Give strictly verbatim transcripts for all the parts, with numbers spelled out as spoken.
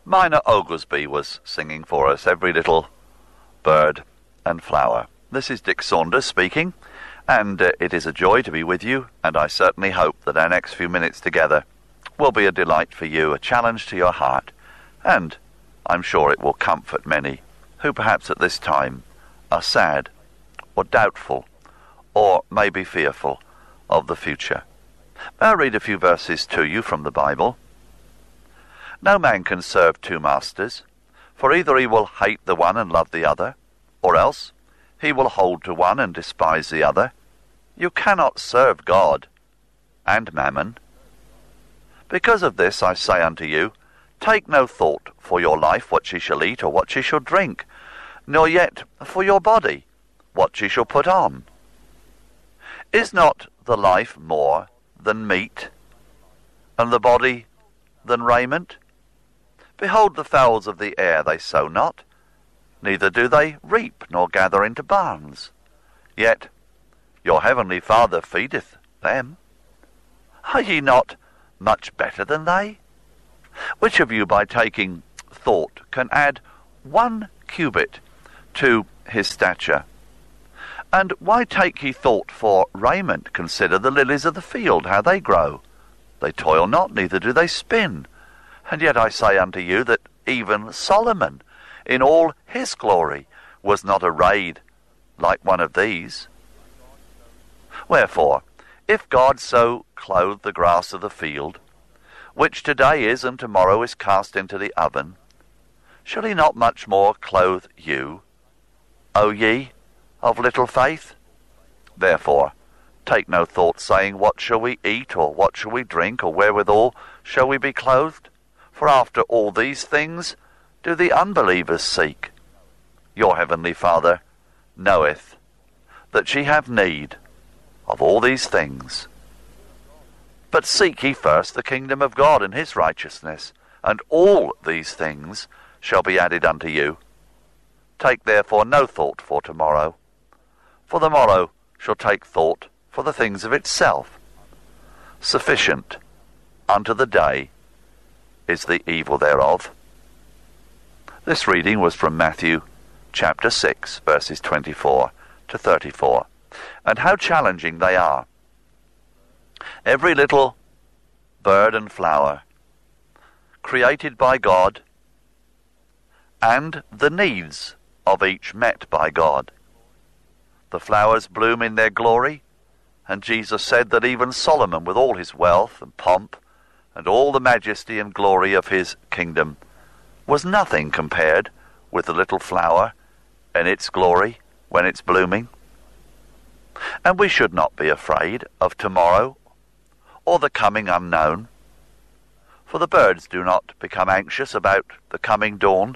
Minor Oglesby was singing for us, Every Little Bird and Flower. This is Dick Saunders speaking, and uh, it is a joy to be with you, and I certainly hope that our next few minutes together will be a delight for you, a challenge to your heart, and I'm sure it will comfort many who perhaps at this time are sad or doubtful or maybe fearful of the future. I'll read a few verses to you from the Bible. No man can serve two masters, for either he will hate the one and love the other, or else he will hold to one and despise the other. You cannot serve God and mammon. Because of this I say unto you, take no thought for your life, what ye shall eat or what ye shall drink, nor yet for your body, what ye shall put on. Is not the life more than meat, and the body than raiment? Behold the fowls of the air, they sow not, neither do they reap, nor gather into barns. Yet your heavenly Father feedeth them. Are ye not much better than they? Which of you by taking thought can add one cubit to his stature? And why take ye thought for raiment? Consider the lilies of the field, how they grow. They toil not, neither do they spin. And yet I say unto you that even Solomon, in all his glory, was not arrayed like one of these. Wherefore, if God so clothe the grass of the field, which today is and tomorrow is cast into the oven, shall he not much more clothe you, O ye of little faith? Therefore, take no thought, saying, what shall we eat, or what shall we drink, or wherewithal shall we be clothed? For after all these things do the unbelievers seek. Your heavenly Father knoweth that ye have need of all these things. But seek ye first the kingdom of God and his righteousness, and all these things shall be added unto you. Take therefore no thought for tomorrow, for the morrow shall take thought for the things of itself. Sufficient unto the day is the evil thereof. This reading was from Matthew chapter six, verses twenty-four to thirty-four. And how challenging they are. Every little bird and flower, created by God, and the needs of each met by God. The flowers bloom in their glory, and Jesus said that even Solomon, with all his wealth and pomp, and all the majesty and glory of his kingdom, was nothing compared with the little flower and its glory when it's blooming. And we should not be afraid of tomorrow or the coming unknown, for the birds do not become anxious about the coming dawn.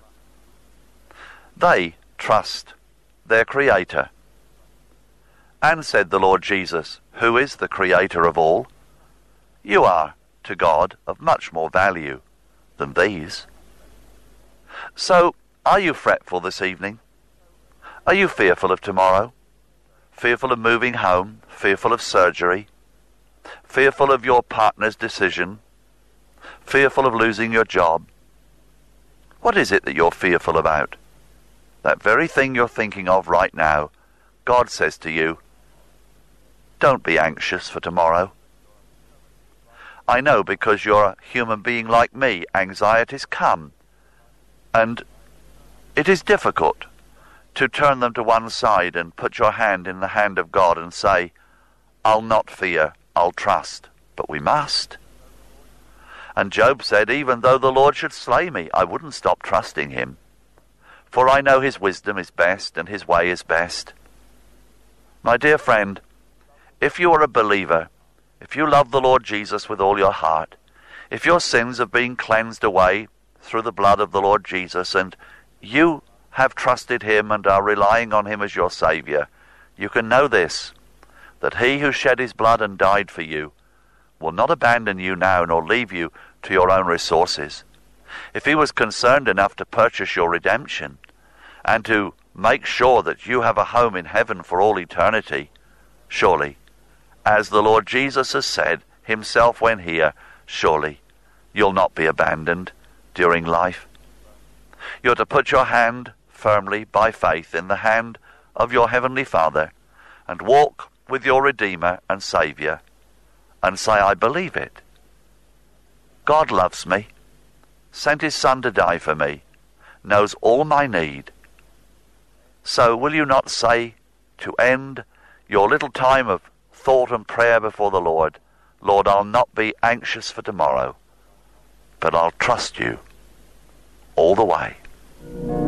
They trust their Creator. And said the Lord Jesus, who is the Creator of all, you are to God of much more value than these. So, are you fretful this evening? Are you fearful of tomorrow? Fearful of moving home? Fearful of surgery? Fearful of your partner's decision? Fearful of losing your job? What is it that you're fearful about? That very thing you're thinking of right now, God says to you, don't be anxious for tomorrow. I know, because you're a human being like me, anxieties come, and it is difficult to turn them to one side and put your hand in the hand of God and say, I'll not fear, I'll trust. But we must. And Job said, even though the Lord should slay me, I wouldn't stop trusting him. For I know his wisdom is best and his way is best. My dear friend, if you are a believer, if you love the Lord Jesus with all your heart, if your sins have been cleansed away through the blood of the Lord Jesus, and you have trusted him and are relying on him as your Saviour, you can know this, that he who shed his blood and died for you will not abandon you now nor leave you to your own resources. If he was concerned enough to purchase your redemption and to make sure that you have a home in heaven for all eternity, surely, as the Lord Jesus has said himself when here, surely you'll not be abandoned during life. You're to put your hand firmly by faith in the hand of your Heavenly Father and walk with your Redeemer and Saviour and say, I believe it. God loves me, sent his Son to die for me, knows all my need. So will you not say, to end your little time of thought and prayer before the Lord, Lord, I'll not be anxious for tomorrow, but I'll trust you all the way.